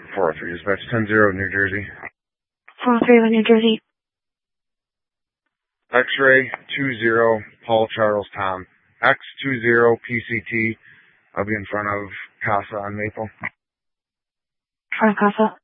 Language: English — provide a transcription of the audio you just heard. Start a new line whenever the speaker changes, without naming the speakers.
403, dispatch 10-0, New Jersey.
403, New Jersey.
X-ray 20, Paul Charles Tom. X20 PCT. I'll be in front of Casa on Maple.
Front of Casa.